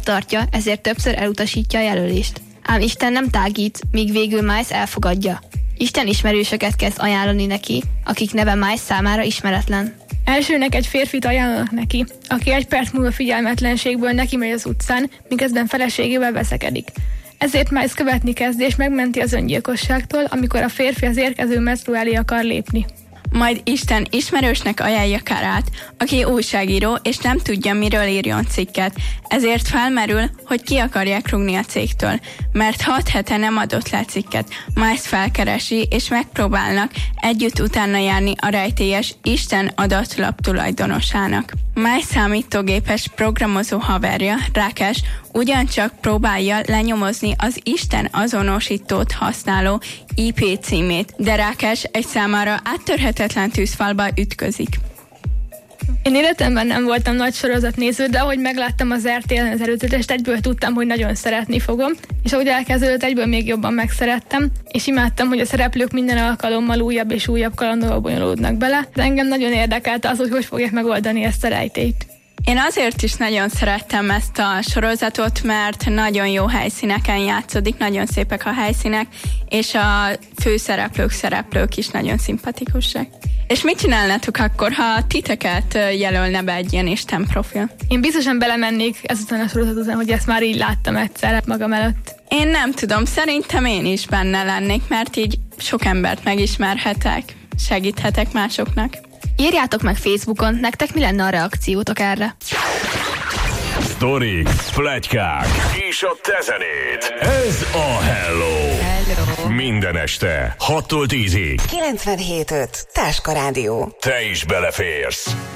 tartja, ezért többször elutasítja a jelölést. Ám Isten nem tágít, míg végül Miles elfogadja. Isten ismerősöket kezd ajánlani neki, akik neve Miles számára ismeretlen. Elsőnek egy férfit ajánlanak neki, aki egy perc múlva figyelmetlenségből neki megy az utcán, miközben feleségével veszekedik. Ezért Miles követni kezd és megmenti az öngyilkosságtól, amikor a férfi az érkező metró elé akar lépni. Majd Isten ismerősnek ajánlja Carát, aki újságíró és nem tudja, miről írjon cikket, ezért felmerül, hogy ki akarják rúgni a cégtől, mert 6 hete nem adott le cikket. Miles felkeresi és megpróbálnak együtt utána járni a rejtélyes Isten adatlap tulajdonosának. Miles számítógépes programozó haverja, Rakesh, ugyancsak próbálja lenyomozni az Isten azonosítót használó IP címét, de Rakesh egy számára áttörhetetlen tűzfalba ütközik. Én életemben nem voltam nagy sorozatnéző, de ahogy megláttam az RTL-en az előzetest, egyből tudtam, hogy nagyon szeretni fogom, és ahogy elkezdődött, egyből még jobban megszerettem, és imádtam, hogy a szereplők minden alkalommal újabb és újabb kalandokba bonyolódnak bele, de engem nagyon érdekelte az, hogy fogják megoldani ezt a rejtélyt. Én azért is nagyon szerettem ezt a sorozatot, mert nagyon jó helyszíneken játszódik, nagyon szépek a helyszínek, és a szereplők is nagyon szimpatikusak. És mit csinálnátok akkor, ha titeket jelölne be egy ilyen Isten profil? Én biztosan belemennék ezután a sorozat után, hogy ezt már így láttam egyszer magam előtt. Én nem tudom, szerintem én is benne lennék, mert így sok embert megismerhetek, segíthetek másoknak. Írjátok meg Facebookon, nektek mi lenne a reakciótok erre? Sztorik, pletykák és a te zenéd. Ez a Hello. Minden este 6-tól 10-ig. 97.5 Táska Rádió. Te is beleférsz.